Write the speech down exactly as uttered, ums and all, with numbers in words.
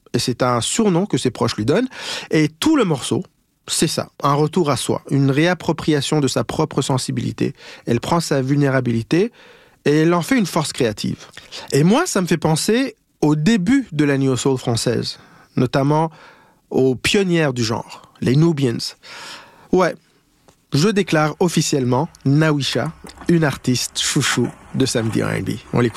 et c'est un surnom que ses proches lui donnent. Et tout le morceau, c'est ça, un retour à soi, une réappropriation de sa propre sensibilité. Elle prend sa vulnérabilité et elle en fait une force créative. Et moi, ça me fait penser au début de la neo soul française, notamment aux pionnières du genre, les Nubians. Ouais, je déclare officiellement Nawisha, une artiste chouchou de Samedi R and B. On l'écoute.